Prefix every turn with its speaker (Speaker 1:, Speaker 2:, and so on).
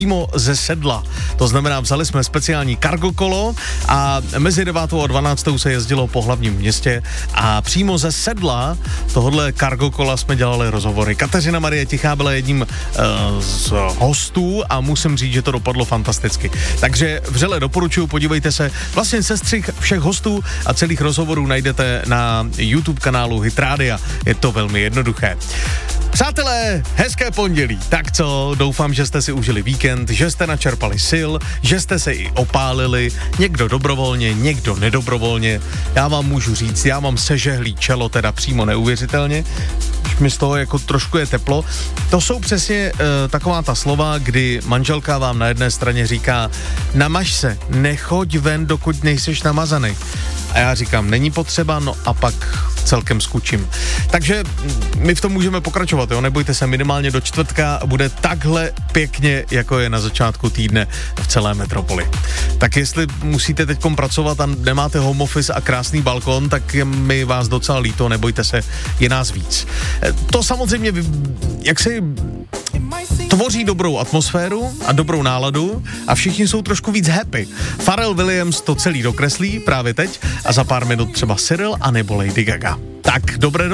Speaker 1: přímo ze sedla. To znamená, vzali jsme speciální cargo kolo a mezi 9. a 12. se jezdilo po hlavním městě a přímo ze sedla tohodle cargo kola jsme dělali rozhovory. Kateřina Marie Tichá byla jedním z hostů a musím říct, že to dopadlo fantasticky. Takže vřele doporučuji, podívejte se. Vlastně sestřih všech hostů a celých rozhovorů najdete na YouTube kanálu Hit Rádia. Je to velmi jednoduché. Přátelé, hezké pondělí. Tak co, doufám, že jste si užili víkend, že jste načerpali sil, že jste se i opálili, někdo dobrovolně, někdo nedobrovolně. Já vám můžu říct, já mám sežehlý čelo, teda přímo neuvěřitelně, už mi z toho jako trošku je teplo. To jsou přesně taková ta slova, kdy manželka vám na jedné straně říká, namaž se, nechoď ven, dokud nejseš namazaný. A já říkám, není potřeba, no a pak celkem skučím. Takže my v tom můžeme pokračovat, jo, nebojte se, minimálně do čtvrtka bude takhle pěkně, jako je na začátku týdne v celé metropoli. Tak jestli musíte teďkom pracovat a nemáte home office a krásný balkon, tak je mi vás docela líto, nebojte se, je nás víc. To samozřejmě, jak si tvoří dobrou atmosféru a dobrou náladu a všichni jsou trošku víc happy. Pharrell Williams to celý dokreslí právě teď a za pár minut třeba Cyril a nebo Lady Gaga. Tak, dobré